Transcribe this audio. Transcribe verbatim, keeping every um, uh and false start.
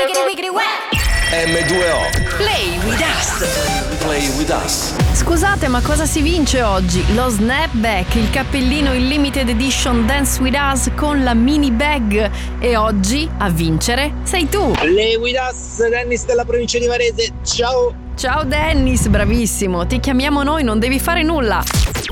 emme due o Play with us. Play with us. Scusate, ma cosa si vince oggi? Lo snapback, il cappellino in limited edition Dance with Us con la mini bag. E oggi a vincere sei tu. Play with us, Dennis della provincia di Varese. Ciao. Ciao Dennis, bravissimo. Ti chiamiamo noi, non devi fare nulla.